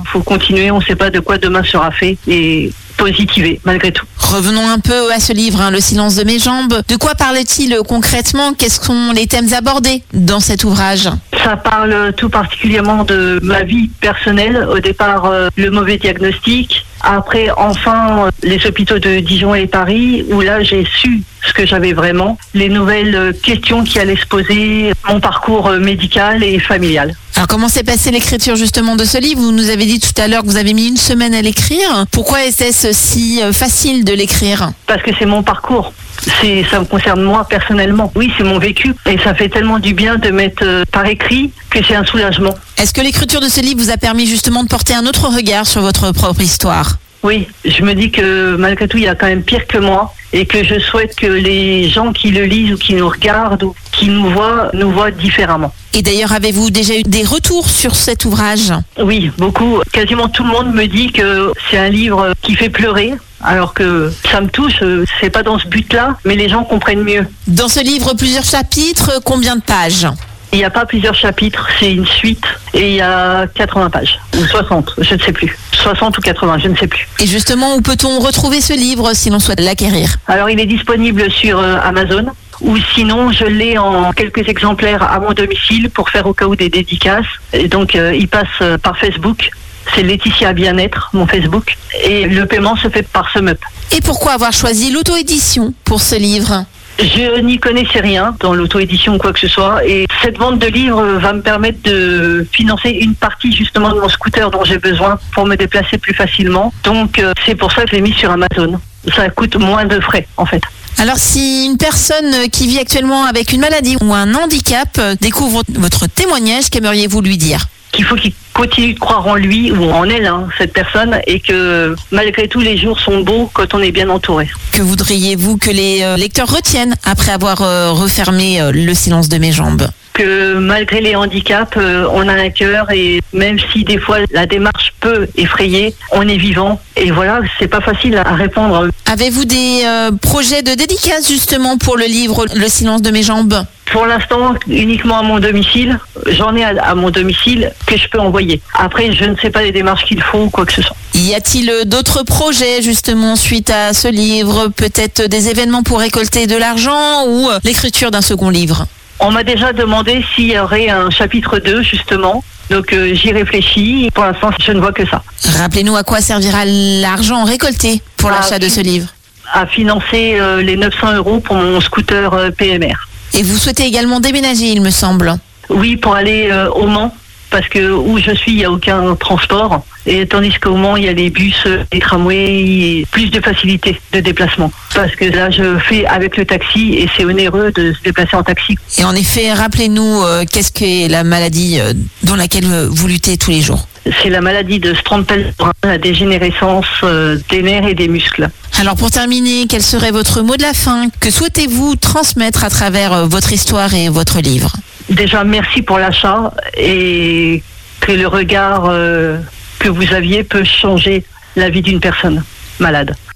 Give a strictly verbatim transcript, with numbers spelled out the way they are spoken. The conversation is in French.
faut continuer, on ne sait pas de quoi demain sera fait et positiver malgré tout. Revenons un peu à ce livre, hein, Le silence de mes jambes. De quoi parle-t-il concrètement? Quels sont les thèmes abordés dans cet ouvrage? Ça parle tout particulièrement de ma vie personnelle. Au départ, euh, le mauvais diagnostic. Après, enfin, euh, les hôpitaux de Dijon et Paris, où là, j'ai su ce que j'avais vraiment. Les nouvelles euh, questions qui allaient se poser, mon parcours euh, médical et familial. Alors, comment s'est passée l'écriture justement de ce livre? Vous nous avez dit tout à l'heure que vous avez mis une semaine à l'écrire. Pourquoi est-ce si facile de l'écrire? Parce que c'est mon parcours. C'est, ça me concerne moi personnellement. Oui, c'est mon vécu. Et ça fait tellement du bien de mettre euh, par écrit que c'est un soulagement. Est-ce que l'écriture de ce livre vous a permis justement de porter un autre regard sur votre propre histoire? Oui, je me dis que malgré tout, il y a quand même pire que moi. Et que je souhaite que les gens qui le lisent ou qui nous regardent ou qui nous voient, nous voient différemment. Et d'ailleurs, avez-vous déjà eu des retours sur cet ouvrage? Oui, beaucoup. Quasiment tout le monde me dit que c'est un livre qui fait pleurer. Alors que ça me touche, c'est pas dans ce but-là, mais les gens comprennent mieux. Dans ce livre, plusieurs chapitres, combien de pages? Il n'y a pas plusieurs chapitres, c'est une suite et il y a quatre-vingts pages, ou soixante, je ne sais plus. soixante ou quatre-vingts, je ne sais plus. Et justement, où peut-on retrouver ce livre si l'on souhaite l'acquérir? Alors, il est disponible sur euh, Amazon, ou sinon, je l'ai en quelques exemplaires à mon domicile pour faire au cas où des dédicaces. Et donc, euh, il passe euh, par Facebook. C'est Laetitia Bien-être, mon Facebook. Et le paiement se fait par SumUp. Et pourquoi avoir choisi l'auto-édition pour ce livre? Je n'y connaissais rien dans l'auto-édition ou quoi que ce soit. Et cette vente de livres va me permettre de financer une partie justement de mon scooter dont j'ai besoin pour me déplacer plus facilement. Donc euh, c'est pour ça que je l'ai mis sur Amazon. Ça coûte moins de frais en fait. Alors si une personne qui vit actuellement avec une maladie ou un handicap découvre votre témoignage, qu'aimeriez-vous lui dire? Qu'il faut qu'il continue de croire en lui ou en elle, hein, cette personne, et que malgré tout les jours sont beaux quand on est bien entouré. Que voudriez-vous que les euh, lecteurs retiennent après avoir euh, refermé euh, Le silence de mes jambes? Que malgré les handicaps, euh, on a un cœur et même si des fois la démarche peut effrayer, on est vivant et voilà, c'est pas facile à répondre. Avez-vous des euh, projets de dédicace justement pour le livre Le silence de mes jambes? Pour l'instant, uniquement à mon domicile. J'en ai à, à mon domicile que je peux envoyer. Après, je ne sais pas les démarches qu'il faut ou quoi que ce soit. Y a-t-il d'autres projets justement suite à ce livre? Peut-être des événements pour récolter de l'argent ou euh, l'écriture d'un second livre? On m'a déjà demandé s'il y aurait un chapitre deux justement. Donc euh, j'y réfléchis. Pour l'instant, je ne vois que ça. Rappelez-nous à quoi servira l'argent récolté pour l'achat à, de ce livre? À financer euh, les neuf cents euros pour mon scooter euh, P M R. Et vous souhaitez également déménager, il me semble? Oui, pour aller euh, au Mans, parce que où je suis, il n'y a aucun transport. Et tandis qu'au Mans, il y a les bus, les tramways, plus de facilité de déplacement. Parce que là, je fais avec le taxi et c'est onéreux de se déplacer en taxi. Et en effet, rappelez-nous, euh, qu'est-ce qu'est la maladie euh, dans laquelle vous luttez tous les jours? C'est la maladie de Strand-Pellerin, la dégénérescence euh, des nerfs et des muscles. Alors pour terminer, quel serait votre mot de la fin? Que souhaitez-vous transmettre à travers euh, votre histoire et votre livre? Déjà, merci pour l'achat et que le regard euh, que vous aviez peut changer la vie d'une personne malade.